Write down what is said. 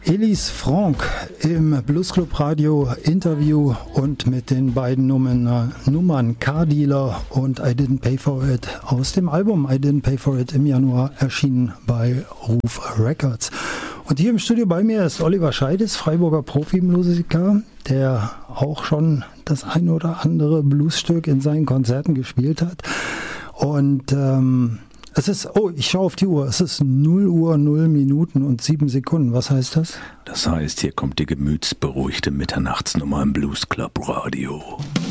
Elise Franck im Bluesclub Radio Interview und mit den beiden Nummern Car Dealer und I Didn't Pay For It aus dem Album I Didn't Pay For It im Januar erschienen bei Ruf Records. Und hier im Studio bei mir ist Oliver Scheides, Freiburger Profimusiker, der auch schon das ein oder andere Bluesstück in seinen Konzerten gespielt hat. Und es ist, ich schaue auf die Uhr, es ist 0 Uhr 0 Minuten und 7 Sekunden. Was heißt das? Das heißt, hier kommt die gemütsberuhigte Mitternachtsnummer im Bluesclub Radio.